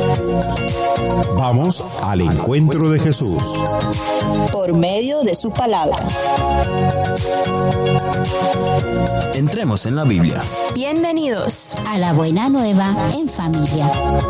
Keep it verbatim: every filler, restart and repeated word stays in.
Vamos al encuentro de Jesús por medio de su palabra. Entremos en la Biblia. Bienvenidos a la Buena Nueva en familia.